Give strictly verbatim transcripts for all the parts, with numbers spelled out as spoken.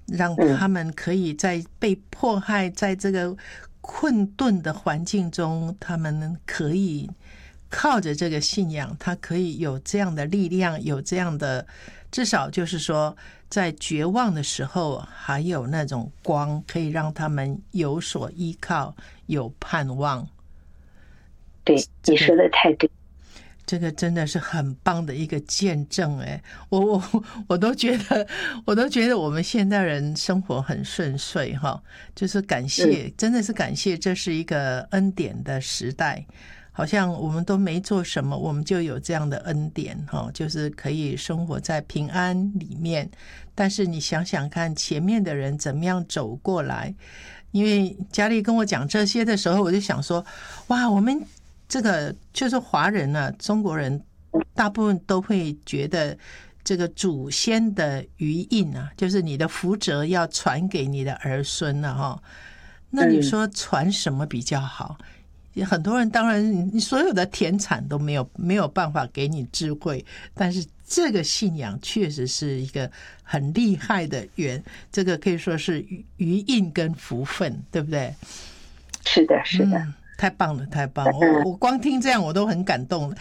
让他们可以在被迫害，在这个困顿的环境中，他们可以靠着这个信仰，他可以有这样的力量，有这样的，至少就是说在绝望的时候还有那种光，可以让他们有所依靠，有盼望。 对，你说的太对， 这个真的是很棒的一个见证。哎，我我我都觉得，我都觉得我们现代人生活很顺遂哈，就是感谢， 嗯、 真的是感谢，这是一个恩典的时代。好像我们都没做什么，我们就有这样的恩典哈，就是可以生活在平安里面。但是你想想看，前面的人怎么样走过来？因为佳丽跟我讲这些的时候，我就想说，哇，我们这个就是华人啊，中国人大部分都会觉得这个祖先的余荫啊，就是你的福泽要传给你的儿孙啊哈。那你说传什么比较好？很多人当然，你所有的田产都没有没有办法给你智慧，但是这个信仰确实是一个很厉害的源，这个可以说是余荫跟福分，对不对？ 是的，是的。 嗯，太棒了，太棒了！我我光听这样我都很感动了。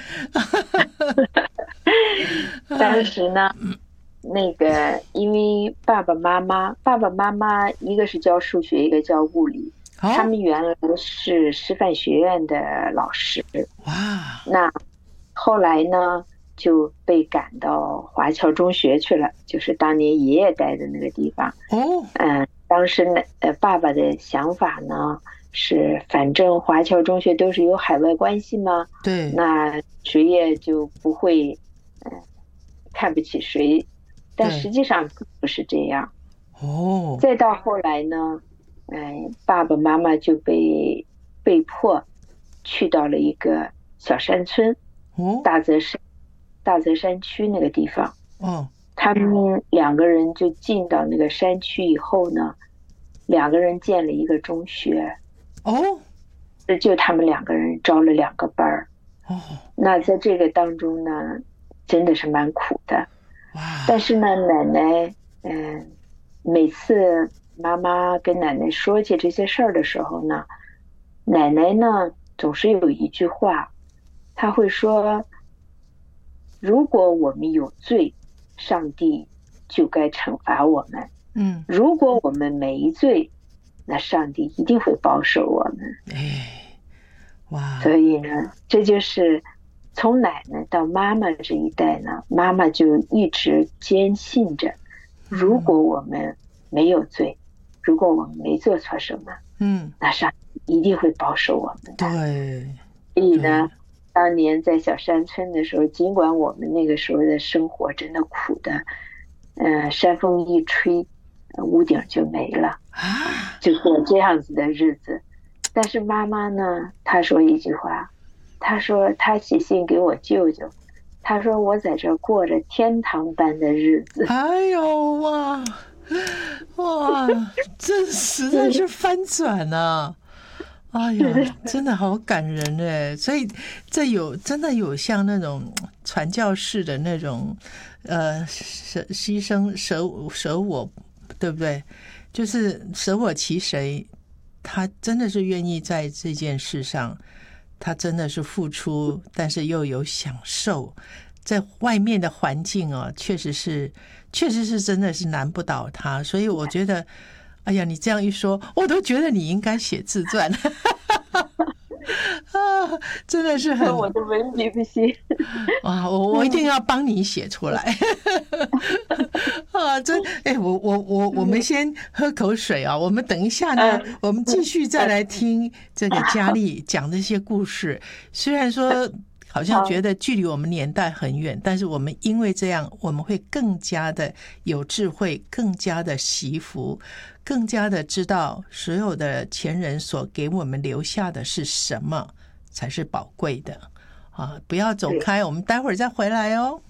当时呢，那个因为爸爸妈妈，爸爸妈妈一个是教数学，一个教物理，哦、他们原来是师范学院的老师。 哇！ 那后来呢，就被赶到华侨中学去了，就是当年爷爷待的那个地方。 哦， 嗯、呃，当时呢，呃，爸爸的想法呢是，反正华侨中学都是有海外关系嘛， 对， 那谁也就不会，嗯、呃，看不起谁。但实际上不是这样。 哦， 再到后来呢，嗯、呃，爸爸妈妈就被被迫去到了一个小山村， 哦， 大泽山大泽山区那个地方。 哦， 他们两个人就进到那个山区以后呢，两个人建了一个中学。 哦， 就他们两个人招了两个班儿。 哦， 那在这个当中呢，真的是蛮苦的。 哇！ 但是呢，奶奶，嗯，每次妈妈跟奶奶说起这些事儿的时候呢，奶奶呢总是有一句话，她会说：如果我们有罪，上帝就该惩罚我们。 嗯， 如果我们没罪，那上帝一定会保守我们。 哎，哇！ 所以呢，这就是从奶奶到妈妈这一代呢，妈妈就一直坚信着，如果我们没有罪，如果我们没做错什么， 嗯，那上帝一定会保守我们的。 对。 所以呢，当年在小山村的时候，尽管我们那个时候的生活真的苦的，呃，山风一吹，屋顶就没了啊，就过这样子的日子。但是妈妈呢，她说一句话，她说她写信给我舅舅，她说我在这过着天堂般的日子。 哎呦哇哇，这实在是翻转啊！哎呀，真的好感人哎！所以这有真的有像那种传教士的那种呃舍牺牲舍舍我，对不对？就是舍我其谁，他真的是愿意在这件事上，他真的是付出，但是又有享受。在外面的环境哦，确实是，确实是真的是难不倒他。所以我觉得，哎呀，你这样一说，我都觉得你应该写自传。啊，真的是很， 我的文笔不行啊！我我一定要帮你写出来。啊，真哎，我我我我们先喝口水啊，我们等一下呢，我们继续再来听这个佳丽讲这些故事。虽然说好像觉得距离我们年代很远，但是我们因为这样，我们会更加的有智慧，更加的惜福，更加的知道所有的前人所给我们留下的是什么才是宝贵的啊！不要走开，我们待会儿再回来哦。